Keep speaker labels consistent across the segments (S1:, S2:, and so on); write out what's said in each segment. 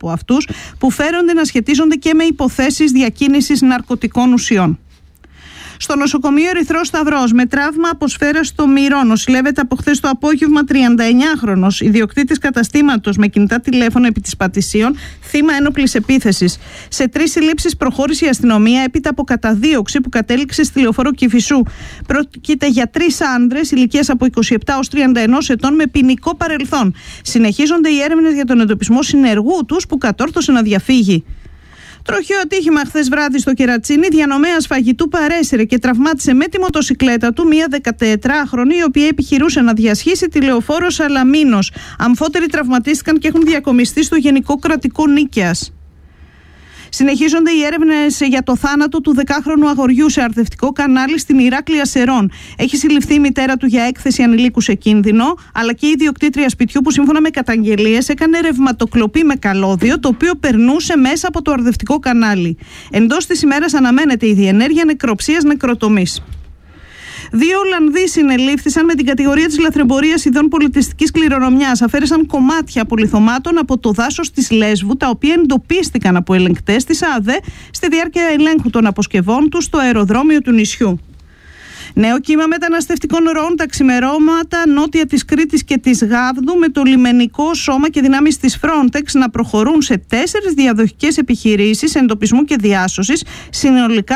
S1: από αυτούς που φέρονται να σχετίζονται και με υποθέσεις διακίνησης ναρκωτικών ουσιών. Στο νοσοκομείο Ερυθρός Σταυρός, με τραύμα από σφαίρα στο μυρό, νοσηλεύεται από χθες το απόγευμα 39χρονος ιδιοκτήτης καταστήματος με κινητά τηλέφωνα επί της Πατησίων, θύμα ένοπλης επίθεσης. Σε 3 συλλήψεις προχώρησε η αστυνομία έπειτα από καταδίωξη που κατέληξε στη λεωφόρο Κηφισού. Πρόκειται για 3 άνδρες ηλικίας από 27 ως 31 ετών με ποινικό παρελθόν. Συνεχίζονται οι έρευνες για τον εντοπισμό συνεργού τους που κατόρθωσε να διαφύγει. Τροχαίο ατύχημα χθες βράδυ στο Κερατσίνι. Διανομέας φαγητού παρέσυρε και τραυμάτισε με τη μοτοσικλέτα του μία 14χρονη, η οποία επιχειρούσε να διασχίσει τη λεωφόρο Σαλαμίνος. Αμφότεροι τραυματίστηκαν και έχουν διακομιστεί στο Γενικό Κρατικό Νίκαιας. Συνεχίζονται οι έρευνες για το θάνατο του 10χρονου αγοριού σε αρδευτικό κανάλι στην Ηράκλεια Σερών. Έχει συλληφθεί η μητέρα του για έκθεση ανηλίκου σε κίνδυνο, αλλά και η ιδιοκτήτρια σπιτιού που σύμφωνα με καταγγελίες έκανε ρευματοκλοπή με καλώδιο, το οποίο περνούσε μέσα από το αρδευτικό κανάλι. Εντός της ημέρας αναμένεται η διενέργεια νεκροψίας νεκροτομής. 2 Ολλανδοί συνελήφθησαν με την κατηγορία της λαθρεμπορίας ειδών πολιτιστικής κληρονομιάς. Αφαίρεσαν κομμάτια απολιθωμάτων από το δάσος της Λέσβου, τα οποία εντοπίστηκαν από ελεγκτές της ΑΔΕ στη διάρκεια ελέγχου των αποσκευών τους στο αεροδρόμιο του νησιού. Νέο κύμα μεταναστευτικών ροών τα ξημερώματα νότια της Κρήτης και της Γάβδου, με το λιμενικό σώμα και δυνάμεις της Frontex να προχωρούν σε 4 διαδοχικές επιχειρήσεις εντοπισμού και διάσωσης συνολικά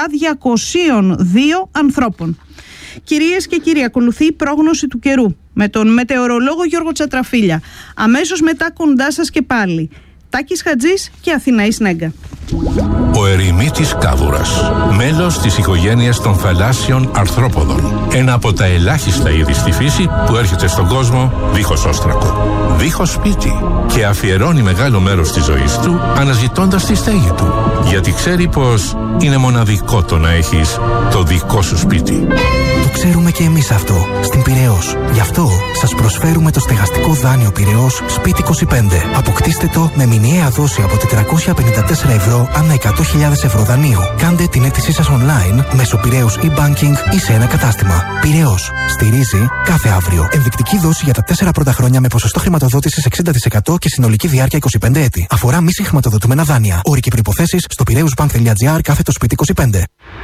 S1: 202 ανθρώπων. Κυρίες και κύριοι, ακολουθεί η πρόγνωση του καιρού με τον μετεωρολόγο Γιώργο Τσατραφίλια. Αμέσως μετά κοντά σας και πάλι Τάκης Χατζής και Αθηναής Νέγκα.
S2: Ο ερημίτης κάβουρας, μέλος της οικογένειας των θαλάσσιων αρθρόποδων. Ένα από τα ελάχιστα είδη στη φύση που έρχεται στον κόσμο δίχως όστρακο, δίχως σπίτι, και αφιερώνει μεγάλο μέρος της ζωής του αναζητώντας τη στέγη του. Γιατί ξέρει πως είναι μοναδικό το να έχεις το δικό σου σπίτι.
S3: Το ξέρουμε και εμείς αυτό στην Πειραιώς. Γι' αυτό σας προσφέρουμε το στεγαστικό δάνειο Πειραιώς Σπίτι 25. Αποκτήστε το με μηνιαία δόση από 454 ευρώ ανά 100.000 ευρώ δανείου. Κάντε την αίτησή σας online μέσω Πειραιώς e-banking ή σε ένα κατάστημα. Πειραιώς. Στηρίζει κάθε αύριο. Ενδεικτική δόση για τα 4 πρώτα χρόνια με ποσοστό χρηματοδότησης 60% και συνολική διάρκεια 25 έτη. Αφορά μη συγχρηματοδοτούμενα δάνεια. Όροι και προϋποθέσεις στο piraeusbank.gr/Σπίτι 25.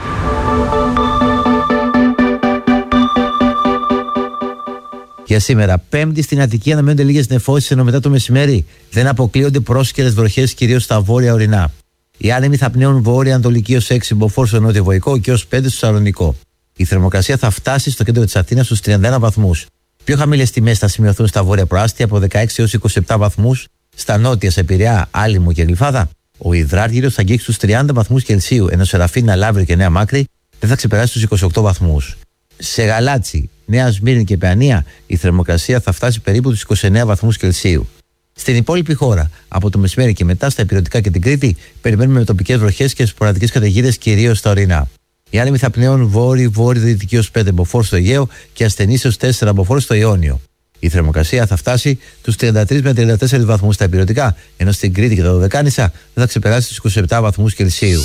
S4: Για σήμερα, Πέμπτη, στην Αττική αναμένονται λίγες νεφώσεις, ενώ μετά το μεσημέρι δεν αποκλείονται πρόσκαιρες βροχές, κυρίως στα βόρεια ορεινά. Οι άνεμοι θα πνέουν βόρεια-ανατολική ως 6 μποφόρ στο νότιο-βορικό και ως 5 στο Σαλονικό. Η θερμοκρασία θα φτάσει στο κέντρο της Αθήνας στους 31 βαθμούς. Πιο χαμηλές τιμές θα σημειωθούν στα βόρεια προάστια από 16 έως 27 βαθμούς, στα νότια σε Πειραιά, Άλυμο και Γλυφάδα. Ο υδράργυρος θα αγγίξει τους 30 βαθμούς Κελσίου, ενώ σε Ραφίνα, Λαύριο και Νέα Μάκρη δεν θα ξεπεράσει τους 28 βαθμούς. Σε Γαλάτσι, Νέα Σμύρνη και Παιανία η θερμοκρασία θα φτάσει περίπου τους 29 βαθμούς Κελσίου. Στην υπόλοιπη χώρα, από το μεσημέρι και μετά στα Ηπειρωτικά και την Κρήτη, περιμένουμε με τοπικές βροχές και σποραδικές καταιγίδες κυρίως στα ορεινά. Οι άνεμοι θα πνέουν βόρειο-δυτική ως 5 μποφόρ στο Αιγαίο και ασθενείς ως 4 μποφόρ στο Ιόνιο. Η θερμοκρασία θα φτάσει τους 33 με 34 βαθμούς στα Ηπειρωτικά, ενώ στην Κρήτη και τα Δωδεκάνησα δεν θα ξεπεράσει τους 27 βαθμούς Κελσίου.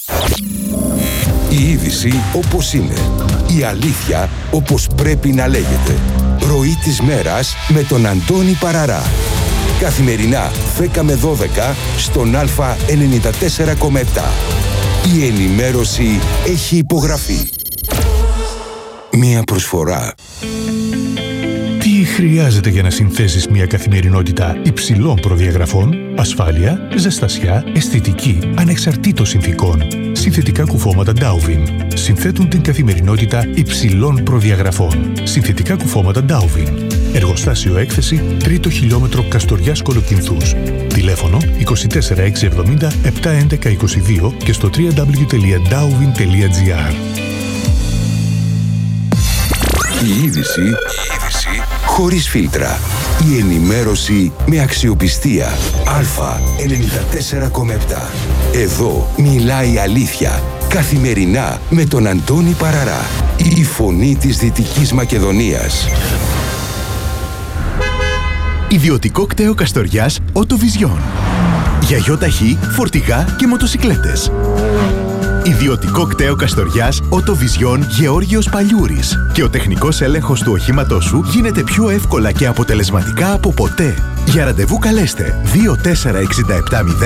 S5: Η είδηση όπως είναι. Η αλήθεια όπως πρέπει να λέγεται. Πρωί της μέρας με τον Αντώνη Παραρά. Καθημερινά 10 με 12 στον Α94,7. Η ενημέρωση έχει υπογραφεί. Μία προσφορά.
S6: Τι χρειάζεται για να συνθέσεις μια καθημερινότητα υψηλών προδιαγραφών? Ασφάλεια, ζεστασιά, αισθητική, ανεξαρτήτως συνθήκων. Συνθετικά κουφώματα Dowvin συνθέτουν την καθημερινότητα υψηλών προδιαγραφών. Συνθετικά κουφώματα Dowvin. Εργοστάσιο έκθεση 3ο χιλιόμετρο Καστοριάς Κολοκυνθούς. Τηλέφωνο 24670 711 22 και στο www.dowvin.gr.
S5: Η είδηση χωρίς φίλτρα. Η ενημέρωση με αξιοπιστία. Α94,7. Εδώ μιλάει η αλήθεια. Καθημερινά με τον Αντώνη Παραρά. Η φωνή της Δυτικής Μακεδονίας.
S7: Ιδιωτικό κτέο Καστοριάς Οτοβιζιόν. Για γιοταχή, φορτηγά και μοτοσικλέτες. Ιδιωτικό κτέο Καστοριάς Οτοβιζιόν Γεώργιος Παλιούρης. Και ο τεχνικός έλεγχος του οχήματός σου γίνεται πιο εύκολα και αποτελεσματικά από ποτέ. Για ραντεβού καλέστε 2467